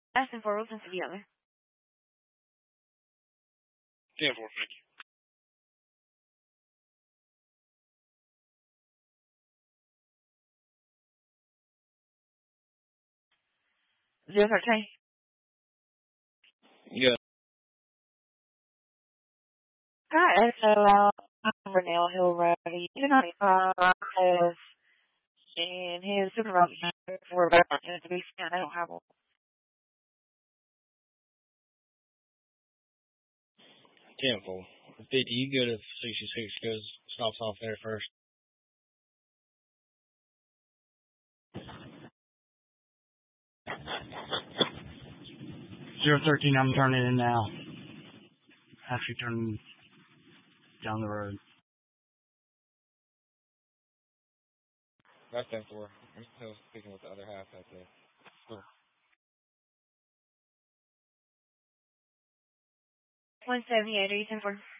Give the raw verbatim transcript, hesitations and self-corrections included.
Asking for Wilson together. ten four, thank you. Zero thirteen. Yeah. Hi, S O L. I'm Renell Hill Road. He's ninety-five has and his supervisor for about to be sent. I don't have one. ten four. fifty, you go to sixty-six because stops off there first. Zero thirteen, I'm turning in now. Actually turning down the road. That's ten four. I'm still speaking with the other half at the school. one seventy-eight, are you ten four?